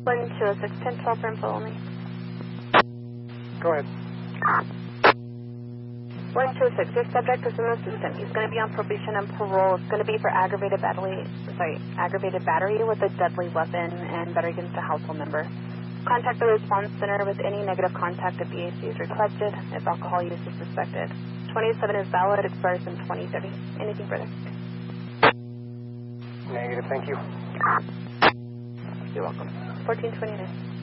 1206, 1012 for info only. Go ahead. 1206, your subject is in the system. He's going to be on probation and parole. It's going to be for aggravated battery with a deadly weapon and battery against a household member. Contact the response center with any negative contact if BAC is requested, if alcohol use is suspected. 27 is valid, expires in 2030. Anything further? Negative, thank you. You're welcome. 1429.